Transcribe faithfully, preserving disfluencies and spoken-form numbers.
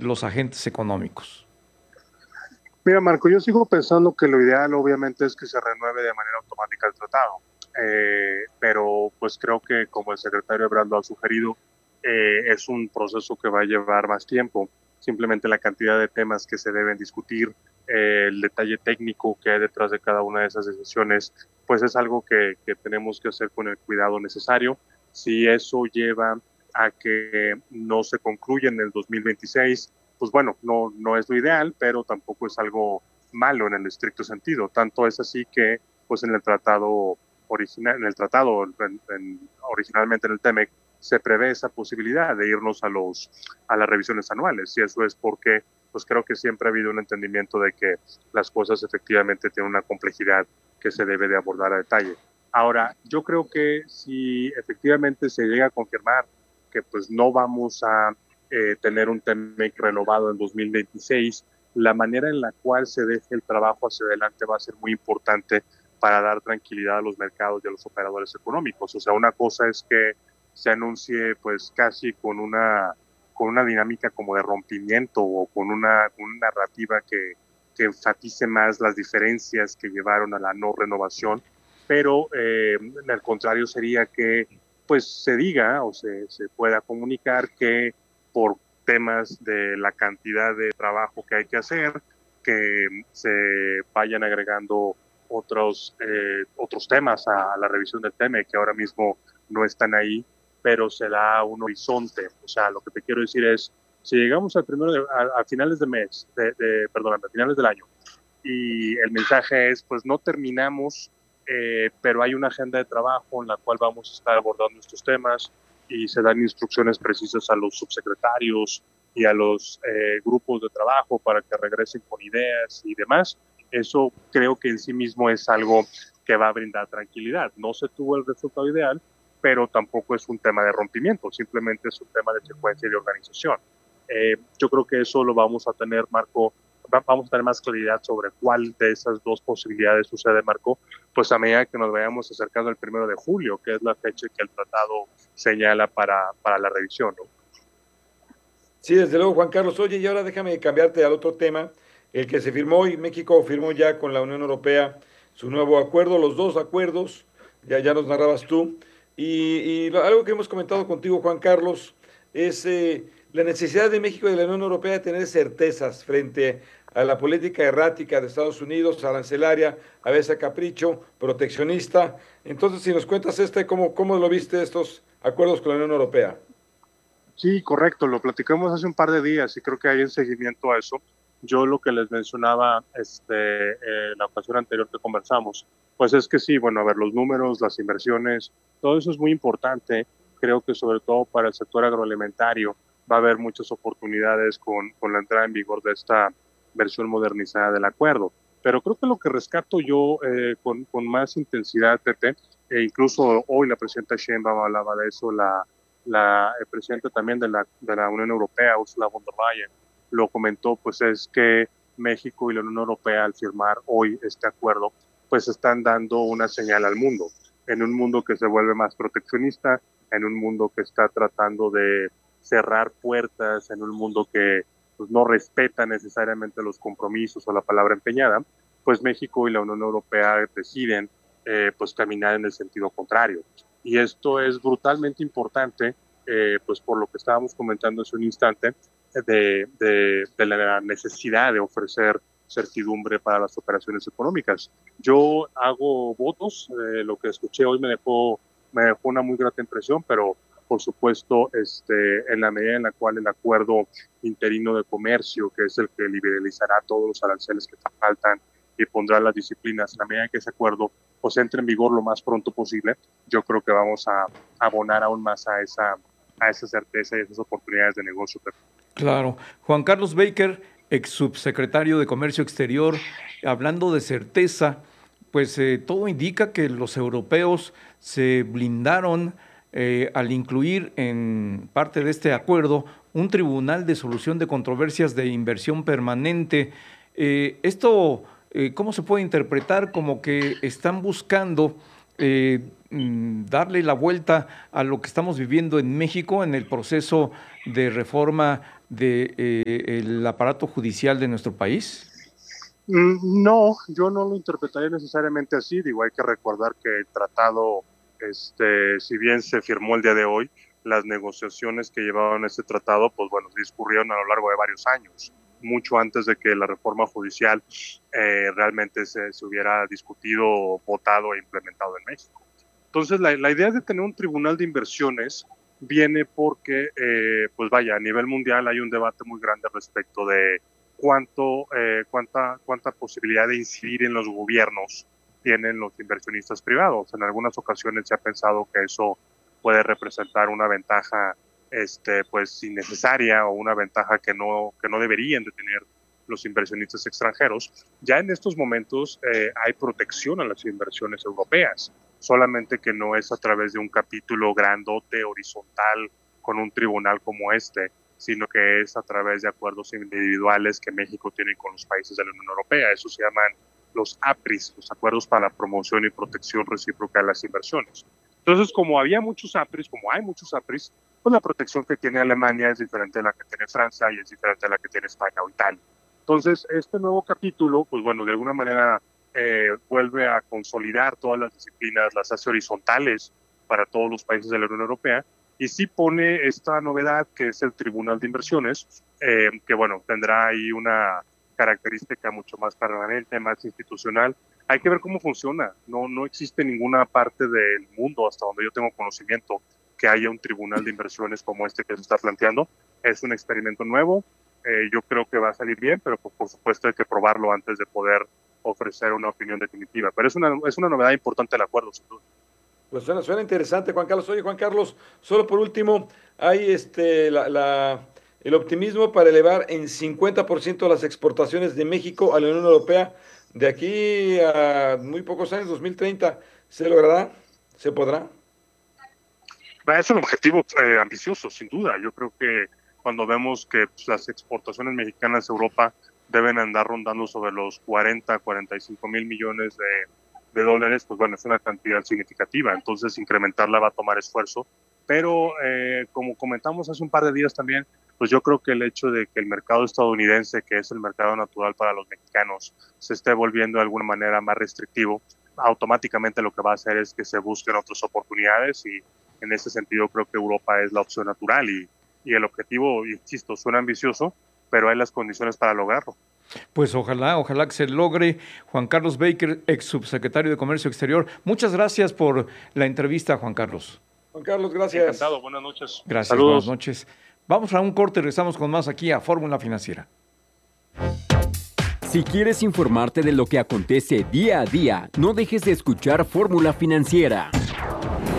los agentes económicos? Mira, Marco, yo sigo pensando que lo ideal obviamente es que se renueve de manera automática el tratado, eh, pero pues creo que como el secretario Ebrard lo ha sugerido, eh, es un proceso que va a llevar más tiempo. Simplemente la cantidad de temas que se deben discutir, eh, el detalle técnico que hay detrás de cada una de esas decisiones, pues es algo que, que tenemos que hacer con el cuidado necesario. Si eso lleva a que no se concluya en el dos mil veintiséis, pues bueno, no, no es lo ideal, pero tampoco es algo malo en el estricto sentido. Tanto es así que, pues en el tratado original, en el tratado, en, en, originalmente en el TEMEC, se prevé esa posibilidad de irnos a los a las revisiones anuales, y eso es porque pues creo que siempre ha habido un entendimiento de que las cosas efectivamente tienen una complejidad que se debe de abordar a detalle. Ahora, yo creo que si efectivamente se llega a confirmar que pues no vamos a eh, tener un TEMEC renovado en dos mil veintiséis, la manera en la cual se deje el trabajo hacia adelante va a ser muy importante para dar tranquilidad a los mercados y a los operadores económicos. O sea, una cosa es que se anuncie pues casi con una, con una dinámica como de rompimiento o con una, una narrativa que, que enfatice más las diferencias que llevaron a la no renovación, pero eh, al contrario sería que pues se diga o se, se pueda comunicar que por temas de la cantidad de trabajo que hay que hacer, que se vayan agregando otros, eh, otros temas a, a la revisión del TEMEC que ahora mismo no están ahí, pero se da un horizonte. O sea, lo que te quiero decir es, si llegamos al primero de, a, a finales de mes, de, de, perdón, a finales del año, y el mensaje es, pues no terminamos, eh, pero hay una agenda de trabajo en la cual vamos a estar abordando estos temas y se dan instrucciones precisas a los subsecretarios y a los eh, grupos de trabajo para que regresen con ideas y demás. Eso creo que en sí mismo es algo que va a brindar tranquilidad. No se tuvo el resultado ideal, pero tampoco es un tema de rompimiento, simplemente es un tema de secuencia y de organización. Eh, yo creo que eso lo vamos a tener, Marco, vamos a tener más claridad sobre cuál de esas dos posibilidades sucede, Marco, pues a medida que nos vayamos acercando al primero de julio, que es la fecha que el tratado señala para, para la revisión, ¿no? Sí, desde luego, Juan Carlos. Oye, y ahora déjame cambiarte al otro tema, el que se firmó y México firmó ya con la Unión Europea su nuevo acuerdo, los dos acuerdos, ya, ya nos narrabas tú. Y, y lo- algo que hemos comentado contigo, Juan Carlos, es eh, la necesidad de México y de la Unión Europea de tener certezas frente a la política errática de Estados Unidos, arancelaria, a veces a capricho, proteccionista. Entonces, si nos cuentas este, ¿cómo, cómo lo viste estos acuerdos con la Unión Europea? Sí, correcto, lo platicamos hace un par de días y creo que hay un seguimiento a eso. Yo lo que les mencionaba este, eh, la ocasión anterior que conversamos, pues es que sí, bueno, a ver, los números, las inversiones, todo eso es muy importante. Creo que sobre todo para el sector agroalimentario va a haber muchas oportunidades con, con la entrada en vigor de esta versión modernizada del acuerdo. Pero creo que lo que rescato yo eh, con, con más intensidad, Pepe, e incluso hoy la presidenta Sheinbaum hablaba de eso, la la el presidente también de la, de la Unión Europea, Ursula von der Leyen, lo comentó, pues es que México y la Unión Europea al firmar hoy este acuerdo, pues están dando una señal al mundo, en un mundo que se vuelve más proteccionista, en un mundo que está tratando de cerrar puertas, en un mundo que pues, no respeta necesariamente los compromisos o la palabra empeñada, pues México y la Unión Europea deciden eh, pues caminar en el sentido contrario. Y esto es brutalmente importante, eh, pues por lo que estábamos comentando hace un instante, de, de, de la necesidad de ofrecer certidumbre para las operaciones económicas. Yo hago votos, eh, lo que escuché hoy me dejó, me dejó una muy grata impresión, pero por supuesto, este, en la medida en la cual el acuerdo interino de comercio, que es el que liberalizará todos los aranceles que faltan y pondrá las disciplinas, en la medida en que ese acuerdo pues entre en vigor lo más pronto posible, yo creo que vamos a abonar aún más a esa, a esa certeza y esas oportunidades de negocio. Claro. Juan Carlos Baker, ex subsecretario de Comercio Exterior, hablando de certeza, pues eh, todo indica que los europeos se blindaron eh, al incluir en parte de este acuerdo un tribunal de solución de controversias de inversión permanente. Eh, esto, eh, ¿cómo se puede interpretar? Como que están buscando eh, mm, darle la vuelta a lo que estamos viviendo en México en el proceso de reforma de eh, el aparato judicial de nuestro país? No, yo no lo interpretaría necesariamente así. Digo, hay que recordar que el tratado, este, si bien se firmó el día de hoy, las negociaciones que llevaban este tratado, pues bueno, discurrieron a lo largo de varios años, mucho antes de que la reforma judicial eh, realmente se, se hubiera discutido, votado e implementado en México. Entonces, la, la idea de tener un tribunal de inversiones viene porque, eh, pues vaya, a nivel mundial hay un debate muy grande respecto de cuánto, eh, cuánta, cuánta posibilidad de incidir en los gobiernos tienen los inversionistas privados. En algunas ocasiones se ha pensado que eso puede representar una ventaja este, pues, innecesaria o una ventaja que no, que no deberían de tener los inversionistas extranjeros. Ya en estos momentos eh, hay protección a las inversiones europeas, solamente que no es a través de un capítulo grandote, horizontal, con un tribunal como este, sino que es a través de acuerdos individuales que México tiene con los países de la Unión Europea. Eso se llaman los A P R Is, los Acuerdos para la Promoción y Protección Recíproca de las Inversiones. Entonces, como había muchos A P R Is, como hay muchos A P R Is, pues la protección que tiene Alemania es diferente de la que tiene Francia y es diferente de la que tiene España o Italia. Entonces, este nuevo capítulo, pues bueno, de alguna manera eh, vuelve a consolidar todas las disciplinas, las hace horizontales para todos los países de la Unión Europea, y sí pone esta novedad que es el Tribunal de Inversiones, eh, que bueno, tendrá ahí una característica mucho más permanente, más institucional. Hay que ver cómo funciona. No, no existe ninguna parte del mundo, hasta donde yo tengo conocimiento, que haya un Tribunal de Inversiones como este que se está planteando. Es un experimento nuevo. Eh, yo creo que va a salir bien, pero pues, por supuesto hay que probarlo antes de poder ofrecer una opinión definitiva. Pero es una, es una novedad importante el acuerdo, sin duda. Pues suena, suena interesante, Juan Carlos. Oye, Juan Carlos, solo por último, hay este, la, la, el optimismo para elevar en cincuenta por ciento las exportaciones de México a la Unión Europea de aquí a muy pocos años, dos mil treinta. ¿Se logrará? ¿Se podrá? Es un objetivo eh, ambicioso, sin duda. Yo creo que cuando vemos que pues, las exportaciones mexicanas a Europa deben andar rondando sobre los cuarenta, cuarenta y cinco mil millones de, de dólares, pues bueno, es una cantidad significativa. Entonces, incrementarla va a tomar esfuerzo. Pero, eh, como comentamos hace un par de días también, pues yo creo que el hecho de que el mercado estadounidense, que es el mercado natural para los mexicanos, se esté volviendo de alguna manera más restrictivo, automáticamente lo que va a hacer es que se busquen otras oportunidades, y en ese sentido creo que Europa es la opción natural, y, y el objetivo, insisto, suena ambicioso, pero hay las condiciones para lograrlo. Pues ojalá, ojalá que se logre. Juan Carlos Baker, ex subsecretario de Comercio Exterior, muchas gracias por la entrevista, Juan Carlos. Juan Carlos, gracias. Encantado, buenas noches. Gracias, Saludos. Buenas noches. Vamos a un corte, regresamos con más aquí a Fórmula Financiera. Si quieres informarte de lo que acontece día a día, no dejes de escuchar Fórmula Financiera.